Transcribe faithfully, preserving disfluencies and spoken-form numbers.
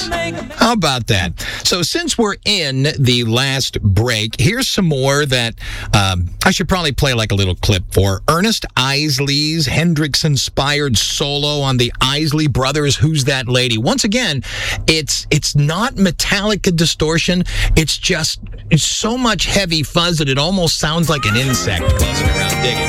How about that? So since we're in the last break, here's some more that um, I should probably play like a little clip for. Ernest Isley's Hendrix-inspired solo on the Isley Brothers' Who's That Lady? Once again, it's it's not Metallica distortion. It's just it's so much heavy fuzz that it almost sounds like an insect buzzing around digging.